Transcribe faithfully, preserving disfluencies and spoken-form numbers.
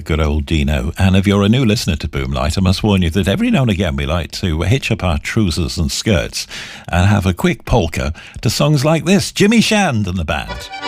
good old Dino. And if you're a new listener to Boomlight, I must warn you that every now and again we like to hitch up our trousers and skirts and have a quick polka to songs like this. Jimmy Shand and the band.